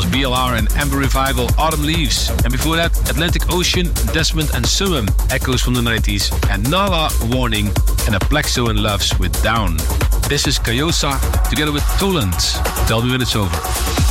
was BLR and Amber Revival, Autumn Leaves. And before that, Atlantic Ocean, Desmond and Summum, Echoes from the 90s. And Nala, Warning, and Aplexo and Loves with Down. This is Kayosa together with Toland. Tell me when it's over.